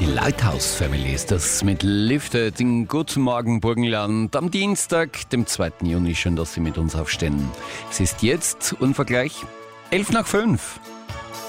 Die Lighthouse Family ist das mit Lifted in Guten Morgen Burgenland am Dienstag, dem 2. Juni. Schön, dass Sie mit uns aufstehen. Es ist jetzt Unvergleich 11 nach 5.